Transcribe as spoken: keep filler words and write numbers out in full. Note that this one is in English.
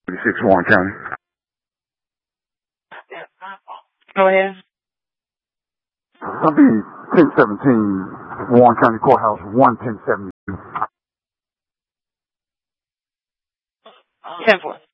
thirty-six, Warren County. Go ahead. I'll be ten seventeen, Warren County Courthouse, one ten seventy-two. ten four.